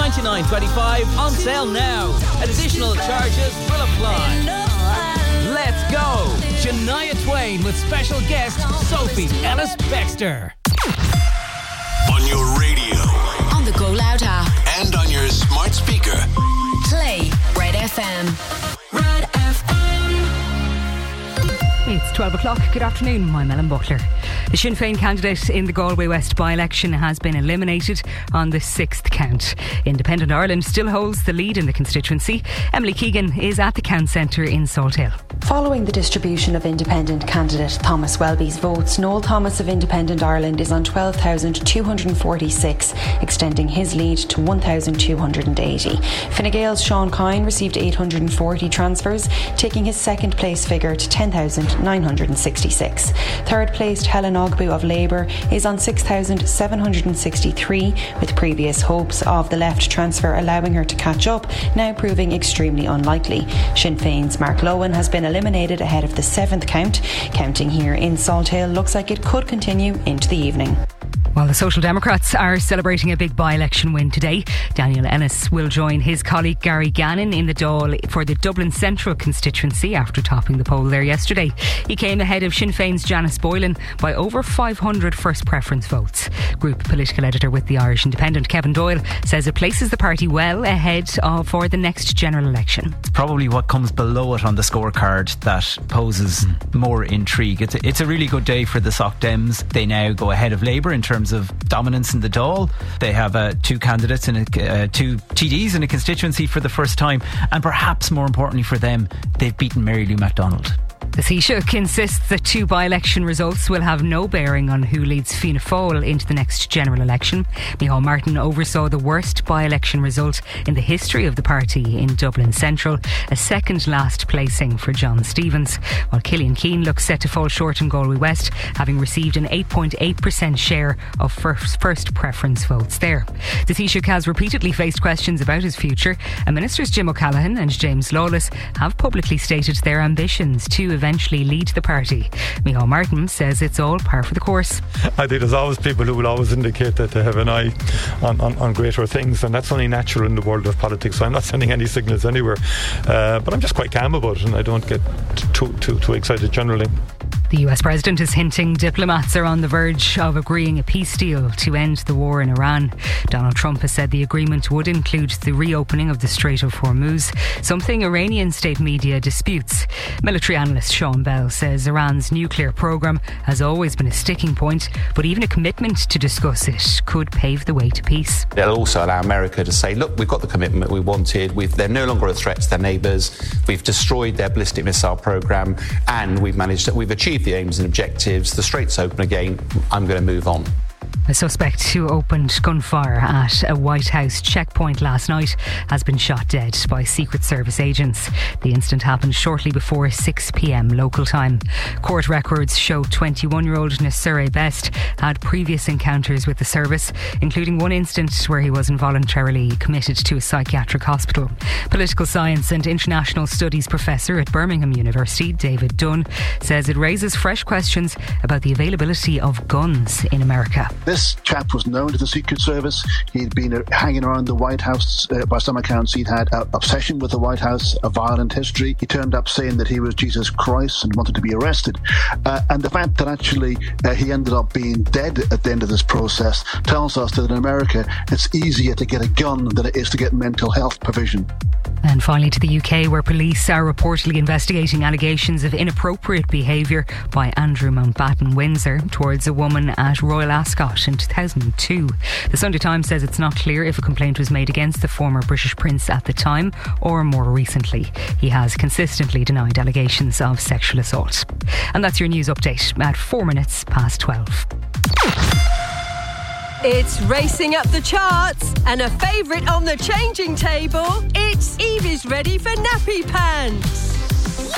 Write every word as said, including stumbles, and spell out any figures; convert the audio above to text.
ninety-nine twenty-five on sale now. Additional charges will apply. Let's go! Shania Twain with special guest Sophie Ellis-Bextor. On your radio, on the Go Loud app, and on your smart speaker. Play Red F M. Red F M. It's twelve o'clock. Good afternoon. I'm Ellen Butler. The Sinn Féin candidate in the Galway West by-election has been eliminated on the sixth count. Independent Ireland still holds the lead in the constituency. Emily Keegan is at the count centre in Salthill. Following the distribution of independent candidate Thomas Welby's votes, Noel Thomas of Independent Ireland is on twelve thousand two hundred forty-six, extending his lead to one thousand two hundred eighty. Fine Gael's Sean Kine received eight hundred forty transfers, taking his second place figure to ten thousand nine hundred sixty-six. Third placed Helen Ogbu of Labour is on six thousand seven hundred sixty-three, with previous hopes of the left transfer allowing her to catch up now proving extremely unlikely. Sinn Féin's Mark Lowen has been eliminated ahead of the seventh count. Counting here in Salthill looks like it could continue into the evening. While the Social Democrats are celebrating a big by-election win today, Daniel Ennis will join his colleague Gary Gannon in the Dáil for the Dublin Central constituency after topping the poll there yesterday. He came ahead of Sinn Féin's Janice Boylan by over five hundred first preference votes. Group political editor with the Irish Independent, Kevin Doyle, says it places the party well ahead of, for the next general election. It's probably what comes below it on the scorecard that poses more intrigue. It's a, it's a really good day for the Soc Dems. They now go ahead of Labour in terms of dominance in the Dáil. They have uh, two candidates and uh, two T Ds in a constituency for the first time, and perhaps more importantly for them, they've beaten Mary Lou MacDonald. The Taoiseach insists that two by-election results will have no bearing on who leads Fianna Fáil into the next general election. Micheál Martin oversaw the worst by-election result in the history of the party in Dublin Central, a second last placing for John Stevens, while Killian Keane looks set to fall short in Galway West, having received an eight point eight percent share of first, first preference votes there. The Taoiseach has repeatedly faced questions about his future, and Ministers Jim O'Callaghan and James Lawless have publicly stated their ambitions to eventually lead the party. Micheál Martin says it's all par for the course. I think there's always people who will always indicate that they have an eye on, on, on greater things, and that's only natural in the world of politics, so I'm not sending any signals anywhere, uh, but I'm just quite calm about it, and I don't get too, too, too excited generally. The U S President is hinting diplomats are on the verge of agreeing a peace deal to end the war in Iran. Donald Trump has said the agreement would include the reopening of the Strait of Hormuz, something Iranian state media disputes. Military analyst Sean Bell says Iran's nuclear programme has always been a sticking point, but even a commitment to discuss it could pave the way to peace. It'll also allow America to say, look, we've got the commitment we wanted, we've, they're no longer a threat to their neighbours, we've destroyed their ballistic missile programme, and we've managed that we've achieved the aims and objectives, the strait's open again, I'm going to move on. A suspect who opened gunfire at a White House checkpoint last night has been shot dead by Secret Service agents. The incident happened shortly before six p.m. local time. Court records show twenty-one-year-old Nasure Best had previous encounters with the service, including one instance where he was involuntarily committed to a psychiatric hospital. Political science and international studies professor at Birmingham University, David Dunn, says it raises fresh questions about the availability of guns in America. This chap was known to the Secret Service. He'd been uh, hanging around the White House. Uh, by some accounts, he'd had an obsession with the White House, a violent history. He turned up saying that he was Jesus Christ and wanted to be arrested. Uh, and the fact that actually uh, he ended up being dead at the end of this process tells us that in America, it's easier to get a gun than it is to get mental health provision. And finally to the U K, where police are reportedly investigating allegations of inappropriate behaviour by Andrew Mountbatten Windsor towards a woman at Royal Ascot in two thousand two. The Sunday Times says it's not clear if a complaint was made against the former British Prince at the time or more recently. He has consistently denied allegations of sexual assault. And that's your news update at four minutes past twelve. It's racing up the charts and a favourite on the changing table. It's Evie's ready for nappy pants.